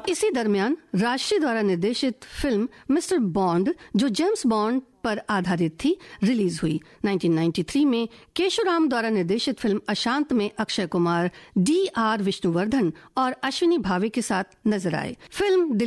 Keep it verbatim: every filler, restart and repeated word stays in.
इसी दरमियान राष्ट्रीय द्वारा निर्देशित फिल्म मिस्टर बॉन्ड, जो जेम्स बॉन्ड पर आधारित थी, रिलीज हुई। उन्नीस सौ तिरानवे में केशुराम द्वारा निर्देशित फिल्म अशांत में अक्षय कुमार, डी आर विष्णुवर्धन और अश्विनी भावे के साथ नजर आए। फिल्म